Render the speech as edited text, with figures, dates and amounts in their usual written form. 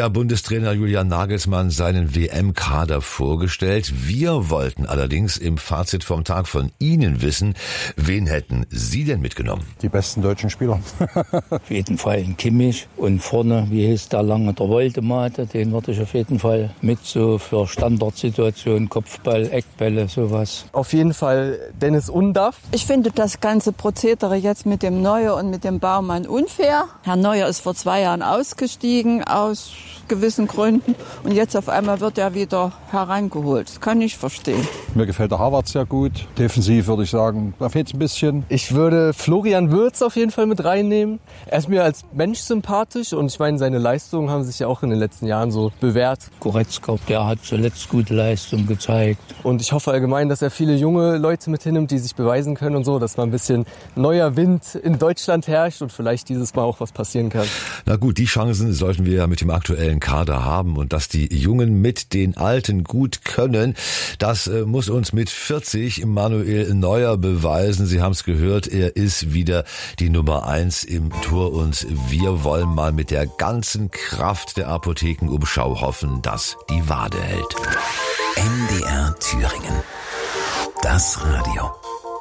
ja Bundestrainer Julian Nagelsmann seinen WM-Kader vorgestellt. Wir wollten allerdings im Fazit vom Tag von Ihnen wissen, wen hätten Sie denn mitgenommen? Die besten deutschen Spieler. Auf jeden Fall ein Kimmich und vorne, wie hieß der lange, der Woldemate, den würde ich auf jeden Fall mit so für Standardsituationen, Kopfball, Eckbälle, sowas. Auf jeden Fall Dennis Undaff. Ich finde das ganze Prozedere jetzt mit dem Neuer und mit dem Baumann unfair. Herr Neuer ist vor 2 Jahren ausgestiegen aus gewissen Gründen und jetzt auf einmal wird er wieder herangeholt. Das kann ich verstehen. Mir gefällt der Havertz sehr gut. Defensiv würde ich sagen, da fehlt es ein bisschen. Ich würde Florian Wirtz auf jeden Fall mit reinnehmen. Er ist mir als Mensch sympathisch und ich meine, seine Leistungen haben sich ja auch in den letzten Jahren so bewährt. Goretzka, der hat zuletzt gute Leistung gezeigt. Und ich hoffe allgemein, dass er viele junge Leute mit hinnimmt, die sich beweisen können und so, dass mal ein bisschen neuer Wind in Deutschland herrscht und vielleicht dieses Mal auch was passieren kann. Na gut, die Chancen sollten wir ja mit dem aktuellen Kader haben und dass die Jungen mit den Alten gut können, das muss uns mit 40 Manuel Neuer beweisen. Sie haben es gehört, er ist wieder die Nummer 1 im Tor und wir wollen mal mit der ganzen Kraft der Apothekenumschau hoffen, dass die Wade hält. MDR Thüringen. Das Radio.